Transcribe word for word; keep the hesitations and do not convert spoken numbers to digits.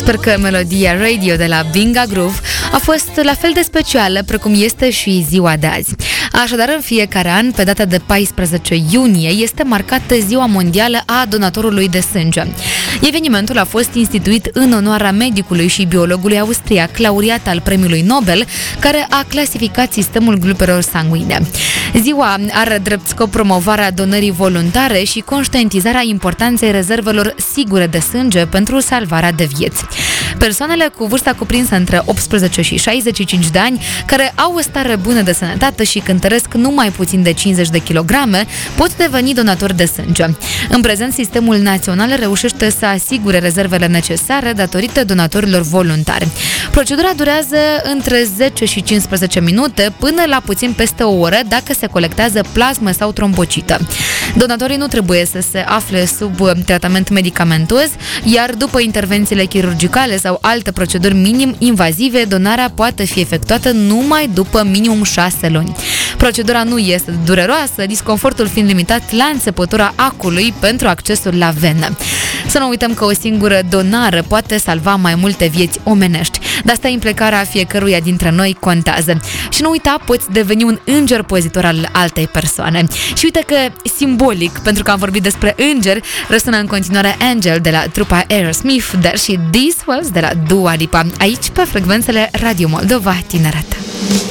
Sper că melodia Radio de la Binga Groove a fost la fel de specială precum este și ziua de azi. Așadar, în fiecare an, pe data de paisprezece iunie, este marcată Ziua Mondială a Donatorului de Sânge. Evenimentul a fost instituit în onoarea medicului și biologului austriac, laureat al Premiului Nobel, care a clasificat sistemul grupelor sanguine. Ziua are drept scop promovarea donării voluntare și conștientizarea importanței rezervelor sigure de sânge pentru salvarea de vieți. Persoanele cu vârsta cuprinsă între optsprezece și șaizeci și cinci de ani, care au o stare bună de sănătate și cântăresc numai puțin de cincizeci de kilograme, pot deveni donatori de sânge. În prezent, sistemul național reușește să asigure rezervele necesare datorită donatorilor voluntari. Procedura durează între zece și cincisprezece minute până la puțin peste o oră dacă se colectează plasmă sau trombocită. Donatorii nu trebuie să se afle sub tratament medicamentos, iar după intervențiile chirurgicale sau alte proceduri minim invazive, donarea poate fi efectuată numai după minimum șase luni. Procedura nu este dureroasă, disconfortul fiind limitat la înțepătura acului pentru accesul la venă. Să nu uităm că o singură donare poate salva mai multe vieți omenești. De asta implicarea fiecăruia dintre noi contează. Și nu uita, poți deveni un înger păzitor al altei persoane. Și uite că simbolic, pentru că am vorbit despre îngeri, răsună în continuare Angel de la trupa Aerosmith, dar și This Was de la Dua Lipa, aici pe frecvențele Radio Moldova Tineret.